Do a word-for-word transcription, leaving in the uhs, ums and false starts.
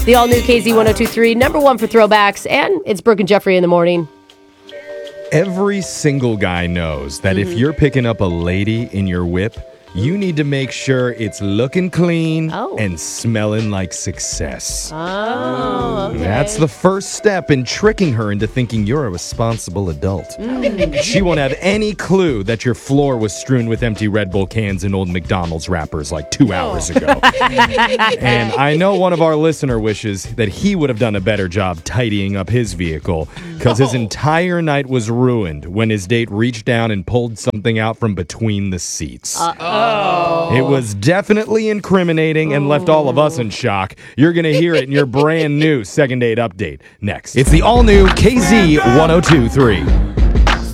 The all-new K Z ten twenty-three, number one for throwbacks, and it's Brooke and Jeffrey in the morning. Every single guy knows that mm-hmm. if you're picking up a lady in your whip, you need to make sure it's looking clean oh. and smelling like success. Oh, okay. That's the first step in tricking her into thinking you're a responsible adult. Mm. She won't have any clue that your floor was strewn with empty Red Bull cans and old McDonald's wrappers like two hours ago. And I know one of our listener wishes that he would have done a better job tidying up his vehicle because oh. his entire night was ruined when his date reached down and pulled something out from between the seats. Uh-oh. Oh. It was definitely incriminating and left all of us in shock. You're going to hear it in your brand new second date update next. It's the all-new K Z ten twenty-three.